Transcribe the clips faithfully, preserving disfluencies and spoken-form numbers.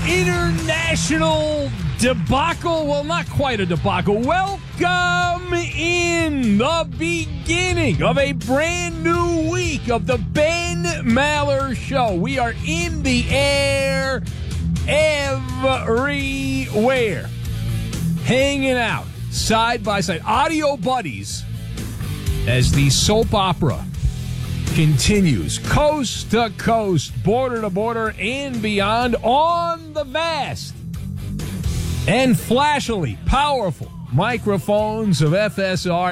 international debacle. Well, not quite a debacle. Welcome in the beginning of a brand new week of the Ben Maller Show. We are in the air everywhere, hanging out side by side, audio buddies, as the soap opera continues coast to coast, border to border, and beyond on the vast and flashily powerful microphones of F S R,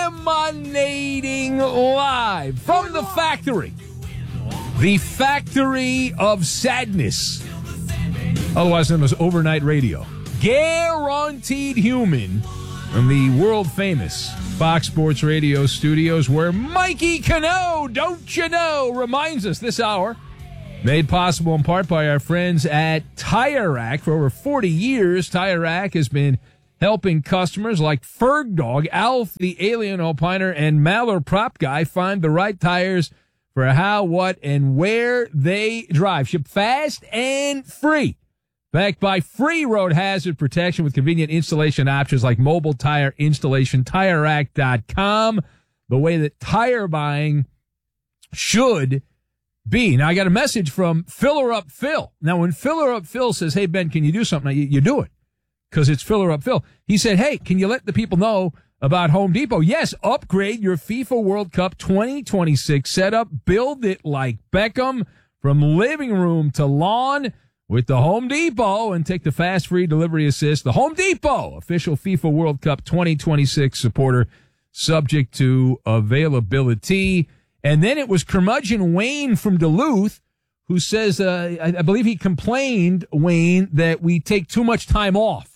emanating live from the factory, the factory of sadness, otherwise known as overnight radio. Guaranteed Human from the world-famous Fox Sports Radio studios, where Mikey Cano, don't you know, reminds us this hour, made possible in part by our friends at Tire Rack. For over forty years, Tire Rack has been helping customers like Ferg Dog, Alf the Alien Opiner, and Maller Prop Guy find the right tires for how, what, and where they drive. Ship fast and free. Backed by free road hazard protection with convenient installation options like mobile tire installation, tire rack dot com, the way that tire buying should be. Now, I got a message from Filler Up Phil. Now, when Filler Up Phil says, hey, Ben, can you do something? You, you do it because it's Filler Up Phil. He said, hey, can you let the people know about Home Depot? Yes, upgrade your FIFA World Cup twenty twenty-six setup. Build it like Beckham from living room to lawn with the Home Depot, and take the fast free delivery assist. The Home Depot, official FIFA World Cup twenty twenty-six supporter, subject to availability. And then it was Curmudgeon Wayne from Duluth who says, uh, I, I believe he complained, Wayne, that we take too much time off,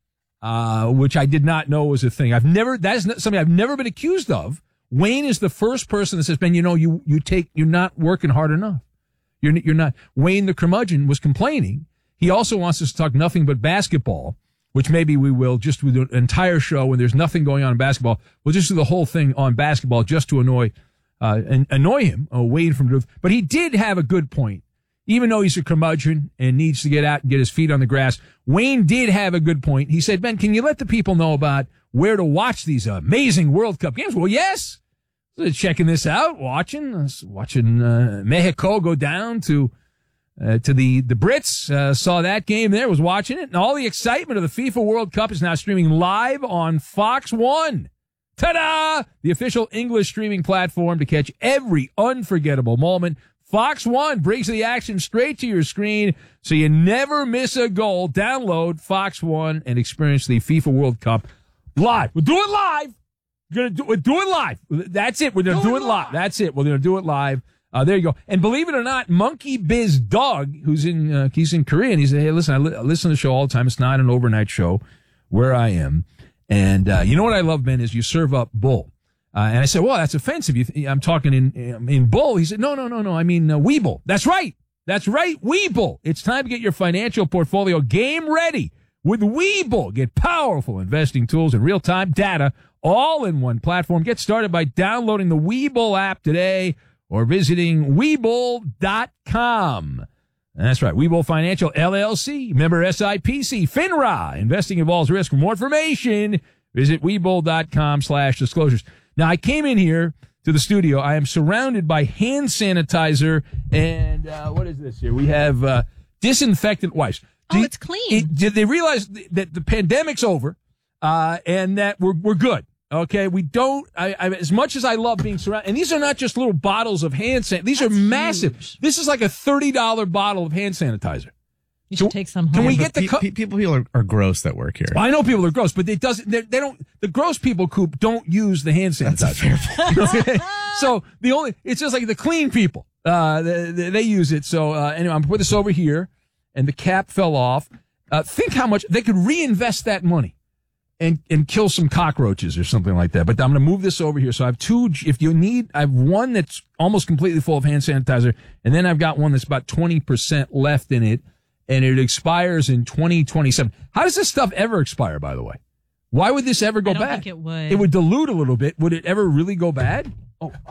uh, which I did not know was a thing. I've never, that's not something I've never been accused of. Wayne is the first person that says, Ben, you know, you, you take, you're not working hard enough. You're, you're not. Wayne the Curmudgeon was complaining. He also wants us to talk nothing but basketball, which maybe we will just with an entire show when there's nothing going on in basketball. We'll just do the whole thing on basketball just to annoy, uh, and annoy him, uh, Wayne from Duluth. But he did have a good point. Even though he's a curmudgeon and needs to get out and get his feet on the grass, Wayne did have a good point. He said, Ben, can you let the people know about where to watch these amazing World Cup games? Well, yes. So checking this out, watching, watching uh, Mexico go down to uh, to the the Brits. Uh, saw that game there, was watching it, and all the excitement of the FIFA World Cup is now streaming live on Fox One. Ta-da! The official English streaming platform to catch every unforgettable moment. Fox One brings the action straight to your screen, so you never miss a goal. Download Fox One and experience the FIFA World Cup live. We'll do it live. We're going to do, we're doing live. That's it. We're going to do it live. That's it. We're going to do it live. Uh, there you go. And believe it or not, Monkey Biz Doug, who's in, uh, he's in Korea, and he said, hey, listen, I, li- I listen to the show all the time. It's not an overnight show where I am. And, uh, you know what I love, Ben, is you serve up bull. Uh, and I said, well, that's offensive. You th- I'm talking in, in bull. He said, no, no, no, no. I mean, uh, Weeble. That's right. That's right. Weeble. It's time to get your financial portfolio game ready with Weeble. Get powerful investing tools and real-time data all in one platform. Get started by downloading the Weeble app today or visiting Weeble dot com. That's right. Weeble Financial, L L C, member S I P C, FINRA. Investing involves risk. For more information, visit Weeble dot com slash disclosures. Now, I came in here to the studio. I am surrounded by hand sanitizer and, uh, what is this here? We have, uh, disinfectant wipes. Oh, Do, it's clean. It, did they realize that the pandemic's over, uh, and that we're, we're good? Okay, we don't, I, I, as much as I love being surrounded, and these are not just little bottles of hand sanitizer. These That's are massive. Huge. This is like a thirty dollars bottle of hand sanitizer. You should so, take some home. Can we get the, pe- pe- people, people are, are gross that work here. Well, I know people are gross, but they doesn't, they, they don't, the gross people, Coop, don't use the hand sanitizer. That's a fair point. So the only, it's just like the clean people, uh, they, they use it. So, uh, anyway, I'm gonna put this over here, and the cap fell off. Uh, think how much, they could reinvest that money. And, and kill some cockroaches or something like that. But I'm going to move this over here. So I have two, if you need, I have one that's almost completely full of hand sanitizer. And then I've got one that's about twenty percent left in it. And it expires in twenty twenty-seven. How does this stuff ever expire, by the way? Why would this ever go I don't bad? think it would. It would dilute a little bit. Would it ever really go bad? Oh,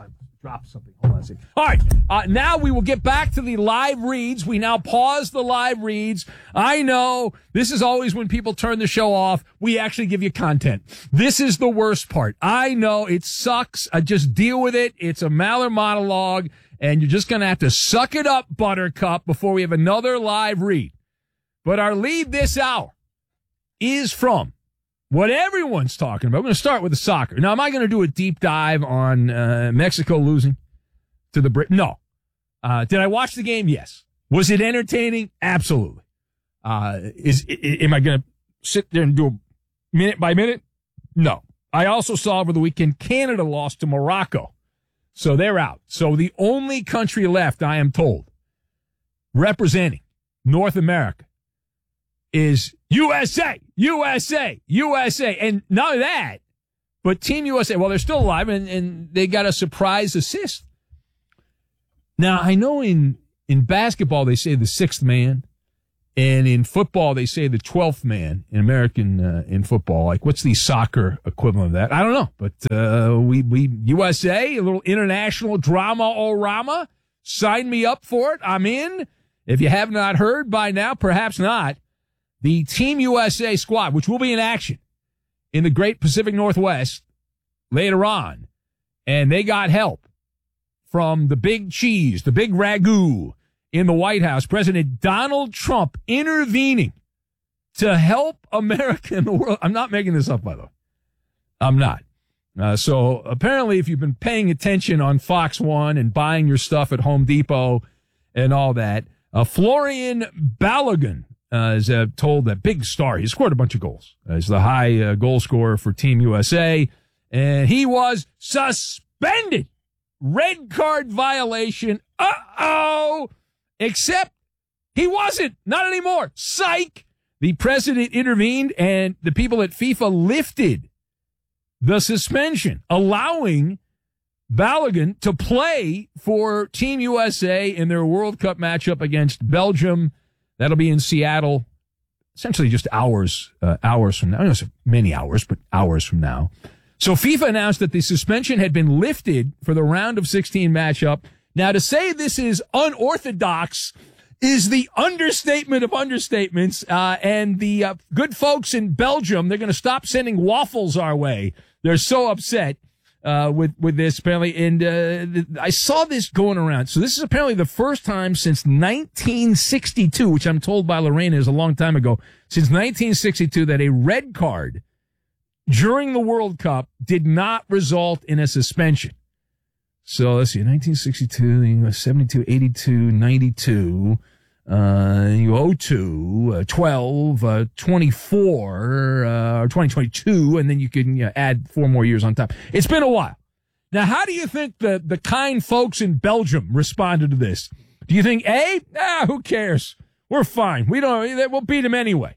drop something. Hold on a second. All right. Uh, now we will get back to the live reads. We now pause the live reads. I know this is always when people turn the show off. We actually give you content. This is the worst part. I know it sucks. I just deal with it. It's a Maller monologue, and you're just going to have to suck it up, Buttercup, before we have another live read. But our lead this hour is from what everyone's talking about. We're going to start with the soccer. Now, am I going to do a deep dive on uh, Mexico losing to the Brit? No. Uh, did I watch the game? Yes. Was it entertaining? Absolutely. Uh, is, is am I going to sit there and do a minute by minute? No. I also saw over the weekend Canada lost to Morocco. So they're out. So the only country left, I am told, representing North America is U S A, U S A, U S A. And not only that, but Team U S A, well, they're still alive, and, and they got a surprise assist. Now, I know in, in basketball they say the sixth man, and in football they say the twelfth man in American uh, in football. Like, what's the soccer equivalent of that? I don't know. But uh, we, we U S A, a little international drama-o-rama. Sign me up for it. I'm in. If you have not heard by now, perhaps not. The Team U S A squad, which will be in action in the Great Pacific Northwest later on, and they got help from the big cheese, the big ragu in the White House, President Donald Trump intervening to help America in the world. I'm not making this up, by the way. I'm not. Uh, so apparently, if you've been paying attention on Fox one and buying your stuff at Home Depot and all that, uh, Florian Balogun, Uh, is uh, told that big star. He scored a bunch of goals as the high uh, goal scorer for Team U S A, and he was suspended. Red card violation. Uh-oh. Except he wasn't. Not anymore. Psych. The president intervened, and the people at FIFA lifted the suspension, allowing Balogun to play for Team U S A in their World Cup matchup against Belgium. That'll be in Seattle, essentially just hours, uh, hours from now. I don't know, many hours, but hours from now. So FIFA announced that the suspension had been lifted for the round of sixteen matchup. Now, to say this is unorthodox is the understatement of understatements. Uh, and the uh, good folks in Belgium, they're going to stop sending waffles our way. They're so upset. Uh, with, with this apparently. And, uh, th- I saw this going around. So this is apparently the first time since nineteen sixty-two, which I'm told by Lorena is a long time ago, since nineteen sixty-two that a red card during the World Cup did not result in a suspension. So let's see, nineteen sixty-two, seventy-two, eighty-two, ninety-two, uh, oh two, uh, twelve, uh, twenty-four, uh, or twenty twenty-two, and then you can you know, add four more years on top. It's been a while. Now, how do you think the, the kind folks in Belgium responded to this? Do you think, A, ah, who cares? We're fine. We don't, we'll beat them anyway.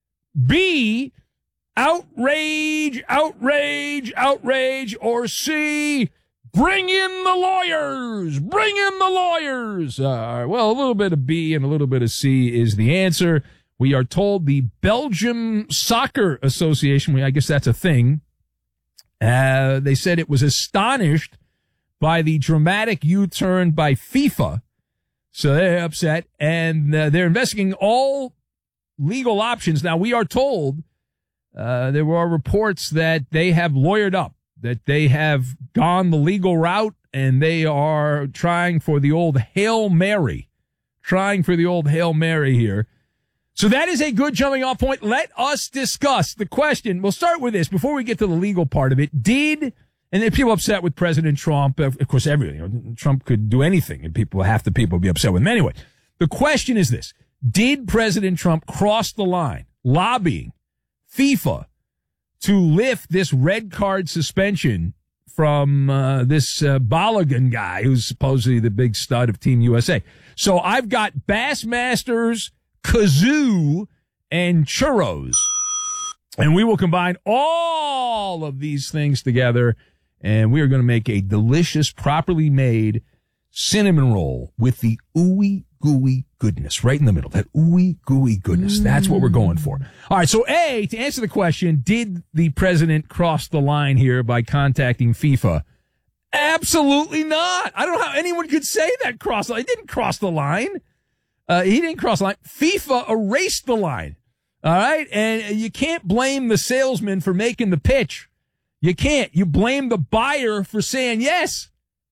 B, outrage, outrage, outrage, or C, bring in the lawyers! Bring in the lawyers! Uh, well, a little bit of B and a little bit of C is the answer. We are told the Belgium Soccer Association, I guess that's a thing, uh, they said it was astonished by the dramatic U-turn by FIFA. So they're upset, and uh, they're investigating all legal options. Now, we are told uh, there were reports that they have lawyered up, that they have gone the legal route, and they are trying for the old Hail Mary, trying for the old Hail Mary here. So that is a good jumping off point. Let us discuss the question. We'll start with this before we get to the legal part of it. Did, and then people upset with President Trump, of course, everything, you know, Trump could do anything and people, half the people would be upset with him anyway. The question is this: did President Trump cross the line lobbying FIFA to lift this red card suspension from uh, this uh, Balogun guy who's supposedly the big stud of Team U S A? So I've got Bassmasters, kazoo, and churros, and we will combine all of these things together, and we are going to make a delicious, properly made cinnamon roll with the ooey gooey goodness right in the middle. That ooey gooey goodness. Mm. That's what we're going for. All right. So A, to answer the question, did the president cross the line here by contacting FIFA? Absolutely not. I don't know how anyone could say that cross the line. He didn't cross the line. Uh, he didn't cross the line. FIFA erased the line. All right? And you can't blame the salesman for making the pitch. You can't. You blame the buyer for saying yes.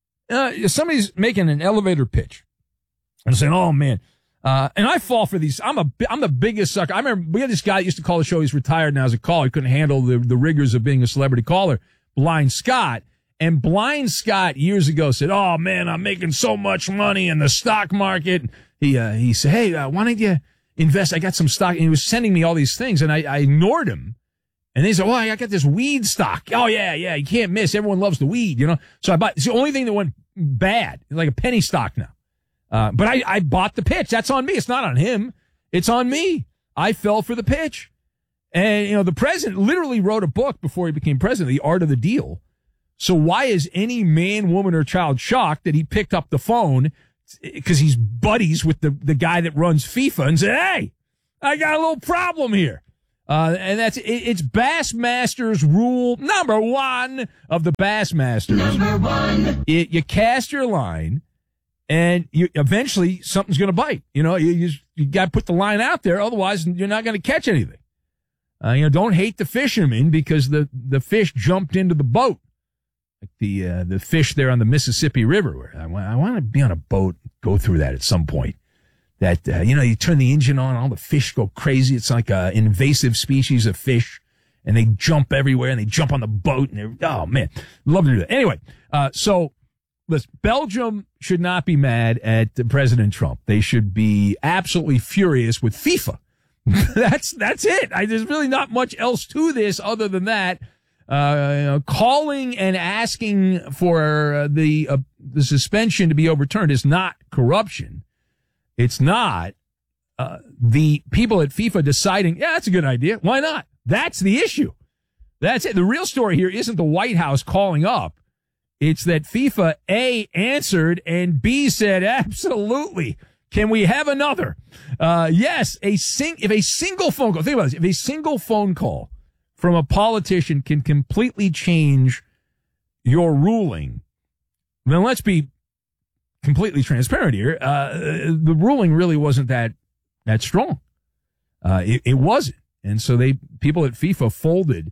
Uh, somebody's making an elevator pitch and saying, oh, man. Uh, and I fall for these. I'm a, I'm the biggest sucker. I remember we had this guy that used to call the show. He's retired now as a caller. He couldn't handle the, the rigors of being a celebrity caller. Blind Scott. And Blind Scott years ago said, oh, man, I'm making so much money in the stock market. He, uh, he said, hey, uh, why don't you invest? I got some stock. And he was sending me all these things and I, I ignored him. And he said, well, I got this weed stock. Oh, yeah, yeah. You can't miss. Everyone loves the weed, you know? So I bought, it's the only thing that went bad. It's like a penny stock now. Uh, but I, I bought the pitch. That's on me. It's not on him. It's on me. I fell for the pitch. And, you know, the president literally wrote a book before he became president, The Art of the Deal. So why is any man, woman, or child shocked that he picked up the phone because he's buddies with the, the guy that runs FIFA and said, hey, I got a little problem here. Uh, and that's, it, it's Bassmasters rule number one of the Bassmasters. Number one. It, you cast your line and you eventually something's going to bite. You know, you, you, you got to put the line out there. Otherwise you're not going to catch anything. Uh, you know, don't hate the fisherman because the, the fish jumped into the boat. Like the, uh, the fish there on the Mississippi River where I want, I want to be on a boat, go through that at some point. That, uh, you know, you turn the engine on, all the fish go crazy. It's like an invasive species of fish and they jump everywhere and they jump on the boat and they're, oh man, love to do that. Anyway, uh, so listen, Belgium should not be mad at President Trump. They should be absolutely furious with FIFA. that's, that's it. I, there's really not much else to this other than that. Uh, you know, calling and asking for uh, the, uh, the suspension to be overturned is not corruption. It's not, uh, the people at FIFA deciding, yeah, that's a good idea. Why not? That's the issue. That's it. The real story here isn't the White House calling up. It's that FIFA, A, answered, and B, said, absolutely. Can we have another? Uh, yes, a sing, if a single phone call, think about this, if a single phone call from a politician can completely change your ruling, then let's be completely transparent here. Uh, the ruling really wasn't that, that strong. Uh, it, it wasn't. And so they, people at FIFA folded,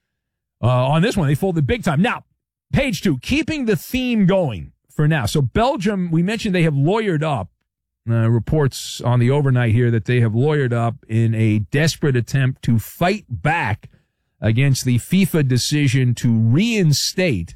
uh, on this one. They folded big time. Now, page two, keeping the theme going for now. So Belgium, we mentioned they have lawyered up, uh, reports on the overnight here that they have lawyered up in a desperate attempt to fight back against the FIFA decision to reinstate,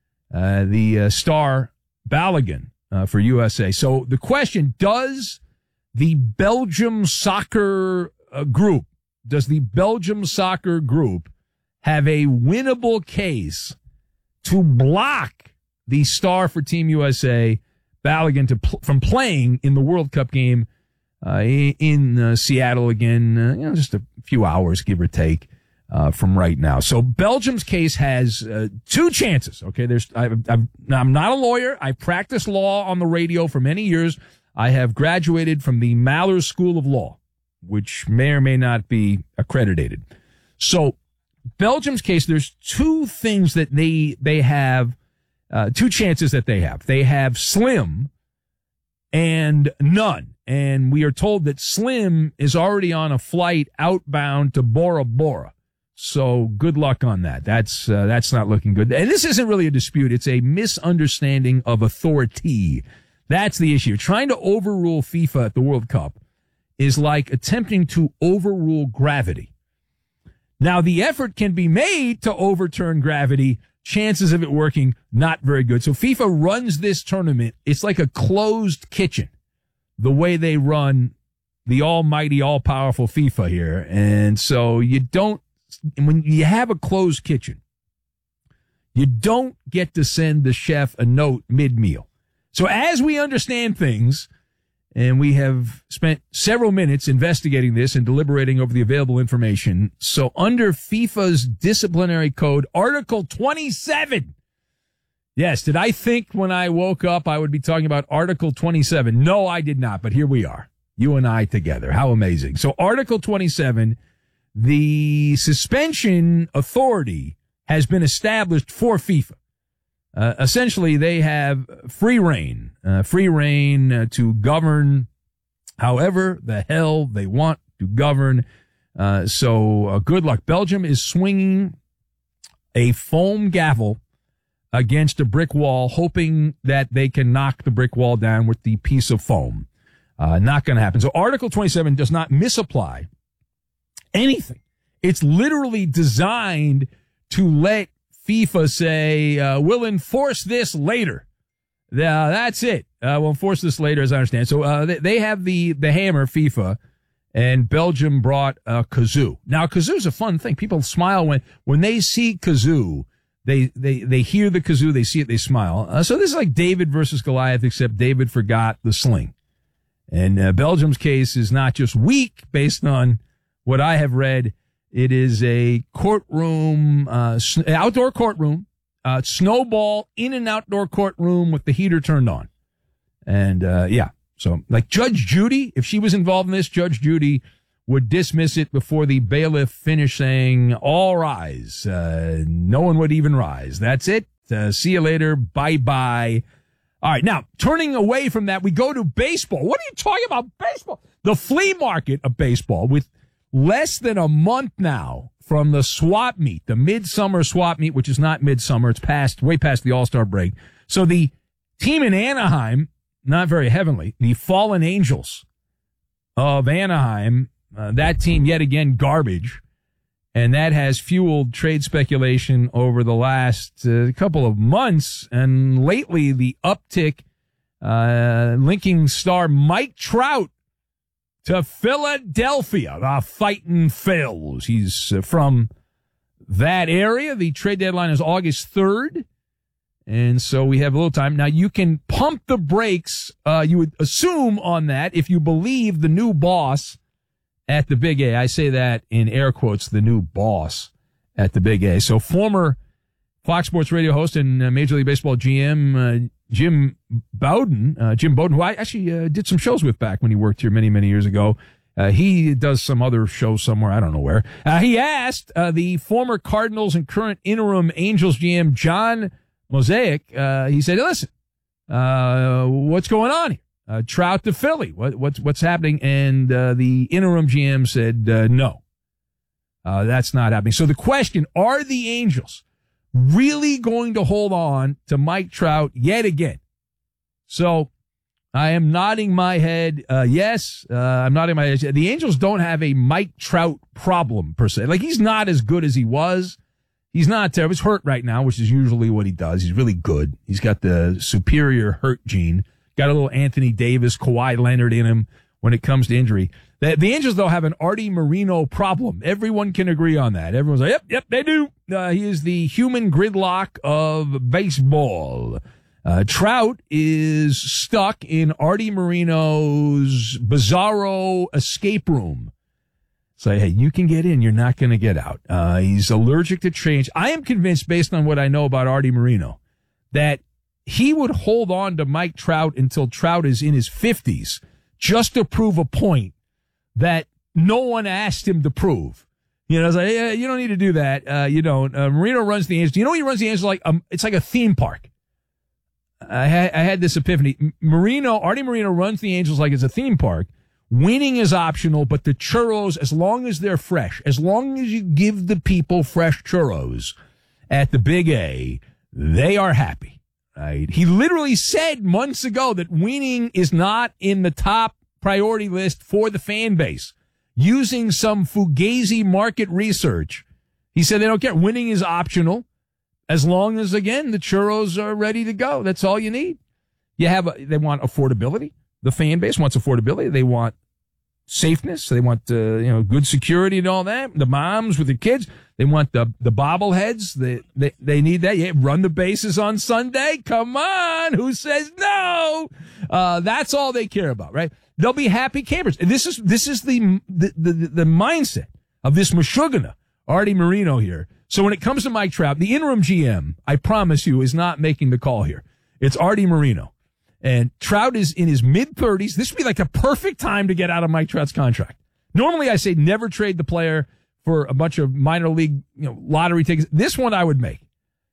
uh, the, uh, star Balogun. Uh, for U S A. So the question, does the Belgium soccer uh, group, does the Belgium soccer group have a winnable case to block the star for Team U S A, Balogun, to pl- from playing in the World Cup game uh, in uh, Seattle again, uh, you know, just a few hours, give or take, uh, from right now. So Belgium's case has uh, two chances. Okay, there's I've, I've, I'm not a lawyer. I practiced law on the radio for many years. I have graduated from the Mallard School of Law, which may or may not be accredited. So Belgium's case, there's two things that they they have, uh, two chances that they have. They have slim and none. And we are told that slim is already on a flight outbound to Bora Bora. So good luck on that. That's, uh, that's not looking good. And this isn't really a dispute. It's a misunderstanding of authority. That's the issue. Trying to overrule FIFA at the World Cup is like attempting to overrule gravity. Now, the effort can be made to overturn gravity. Chances of it working, not very good. So FIFA runs this tournament. It's like a closed kitchen, the way they run the almighty, all-powerful FIFA here. And so you don't, when you have a closed kitchen, you don't get to send the chef a note mid-meal. So as we understand things, and we have spent several minutes investigating this and deliberating over the available information, so under FIFA's disciplinary code, Article twenty-seven, yes, did I think when I woke up I would be talking about Article twenty-seven? No, I did not, but here we are, you and I together. How amazing. So Article twenty-seven, the suspension authority has been established for FIFA. Uh, essentially, they have free reign, uh, free reign uh, to govern however the hell they want to govern. Uh, so uh, good luck. Belgium is swinging a foam gavel against a brick wall, hoping that they can knock the brick wall down with the piece of foam. Uh, not going to happen. So Article twenty-seven does not misapply anything. It's literally designed to let FIFA say, uh, we'll enforce this later. Uh, that's it. Uh, we'll enforce this later, as I understand. So uh, they, they have the, the hammer, FIFA, and Belgium brought a kazoo. Now, kazoo's a fun thing. People smile when, when they see kazoo. They, they, they hear the kazoo, they see it, they smile. Uh, so this is like David versus Goliath, except David forgot the sling. And uh, Belgium's case is not just weak based on what I have read. It is a courtroom, uh, outdoor courtroom, uh, snowball in an outdoor courtroom with the heater turned on. And, uh, yeah. So like Judge Judy, if she was involved in this, Judge Judy would dismiss it before the bailiff finished saying, all rise. Uh, no one would even rise. That's it. Uh, see you later. Bye bye. All right. Now, turning away from that, we go to baseball. What are you talking about? Baseball. The flea market of baseball with less than a month now from the swap meet, the midsummer swap meet, which is not midsummer. It's past, way past the All-Star break. So the team in Anaheim, not very heavenly, the Fallen Angels of Anaheim, uh, that team yet again garbage. And that has fueled trade speculation over the last uh, couple of months. And lately the uptick, uh, linking star Mike Trout to Philadelphia, the Fightin' Phils. He's uh, from that area. The trade deadline is August third. And so we have a little time. Now, you can pump the brakes, uh, you would assume on that, if you believe the new boss at the Big A. I say that in air quotes, the new boss at the Big A. So former Fox Sports Radio host and uh, Major League Baseball G M, uh, Jim Bowden, uh, Jim Bowden, who I actually uh, did some shows with back when he worked here many, many years ago. Uh, he does some other show somewhere. I don't know where. Uh, he asked uh, the former Cardinals and current interim Angels G M, John Mosaic, uh, he said, listen, uh, what's going on here? Uh, Trout to Philly. What, what's, what's happening? And, uh, the interim G M said, uh, no, uh, that's not happening. So the question, are the Angels really going to hold on to Mike Trout yet again? So I am nodding my head. Uh, yes, uh, I'm nodding my head. The Angels don't have a Mike Trout problem per se. Like, he's not as good as he was. He's not terrible. He's hurt right now, which is usually what he does. He's really good. He's got the superior hurt gene. Got a little Anthony Davis, Kawhi Leonard in him when it comes to injury. The, the Angels, though, have an Artie Moreno problem. Everyone can agree on that. Everyone's like, yep, yep, they do. Uh, he is the human gridlock of baseball. Uh, Trout is stuck in Artie Moreno's bizarro escape room. Say, hey, you can get in. You're not going to get out. Uh, he's allergic to change. I am convinced, based on what I know about Artie Moreno, that he would hold on to Mike Trout until Trout is in his fifties just to prove a point that no one asked him to prove. You know, it's like, yeah, you don't need to do that. Uh, you don't. Uh, Moreno runs the Angels. You know, he runs the Angels like, um, it's like a theme park. I had, I had this epiphany. Moreno, Artie Moreno runs the Angels like it's a theme park. Winning is optional, but the churros, as long as they're fresh, as long as you give the people fresh churros at the Big A, they are happy. Right? He literally said months ago that winning is not in the top priority list for the fan base. Using some fugazi market research, he said they don't care. Winning is optional, as long as, again, the churros are ready to go. That's all you need. You have a, they want affordability. The fan base wants affordability. They want safeness. They want, uh, you know, good security and all that. The moms with the kids, they want the, the bobbleheads. They, they, they need that. Yeah, run the bases on Sunday. Come on. Who says no? Uh, that's all they care about, right? They'll be happy campers. And this is, this is the, the, the, the mindset of this Meshuggah, Artie Moreno here. So when it comes to Mike Trout, the interim G M, I promise you, is not making the call here. It's Artie Moreno. And Trout is in his mid-thirties. This would be like the perfect time to get out of Mike Trout's contract. Normally, I say never trade the player for a bunch of minor league, you know, lottery tickets. This one I would make.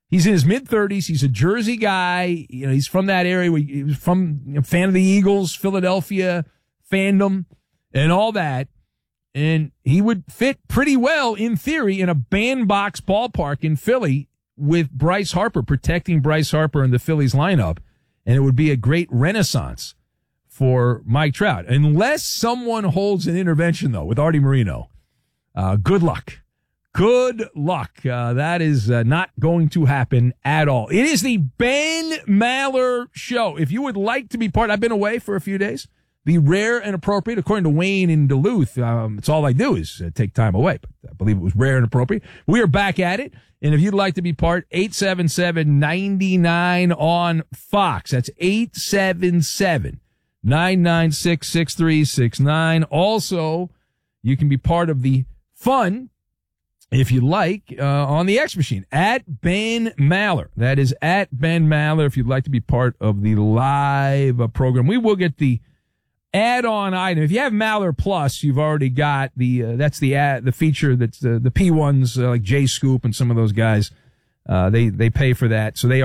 He's in his mid-thirties. He's a Jersey guy. You know, he's from that area. He was from, you know, fan of the Eagles, Philadelphia fandom, and all that. And he would fit pretty well, in theory, in a bandbox ballpark in Philly with Bryce Harper, protecting Bryce Harper in the Phillies lineup. And it would be a great renaissance for Mike Trout. Unless someone holds an intervention, though, with Artie Moreno. Uh, good luck. Good luck. Uh, that is uh, not going to happen at all. It is the Ben Maller Show. If you would like to be part, I've been away for a few days. The rare and appropriate, according to Wayne in Duluth, um, it's all I do is uh, take time away. But I believe it was rare and appropriate. We are back at it. And if you'd like to be part, eight seven seven, nine nine on Fox. That's eight seven seven, nine nine six, six three six nine. Also, you can be part of the fun, if you like, uh, on the X Machine, at Ben Maller. That is at Ben Maller if you'd like to be part of the live uh, program. We will get the add-on item. If you have Maller Plus, you've already got the, uh, that's the ad, the feature that's uh, the P ones, uh, like J Scoop and some of those guys, uh, they, they pay for that. So they